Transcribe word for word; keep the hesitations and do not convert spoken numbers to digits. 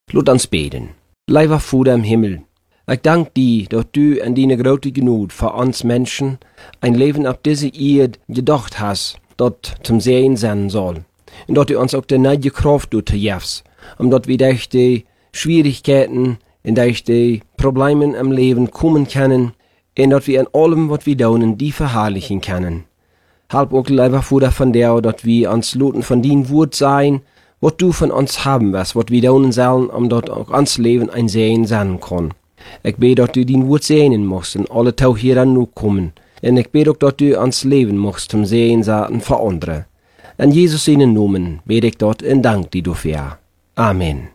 Laat ons beden. Lieber Vater im Himmel, ich danke dir, dass du in deiner großen Gnade für uns Menschen ein Leben auf diese Erde gedacht hast, das zum Sehen sein soll. Und dass du uns auch die neue Kraft gibst, damit wir durch die Schwierigkeiten und durch die Probleme im Leben kommen können, und dass wir in allem, was wir tun, die verherrlichen können. Halb auch, lieber Vater, von dir, dass wir uns Luten von dein Wort sein, was du von uns haben wirst, was wir tun sollen, um dort auch uns Leben ein Sehen sein kann. Ich bete, dass du dein Wort sehen musst und alle Tag hier an nu kommen. Und ich bete auch, dass du uns leben musst zum Sehen sein für andere. In Jesus seinen Namen bete ich dort und danke dir dafür. Amen.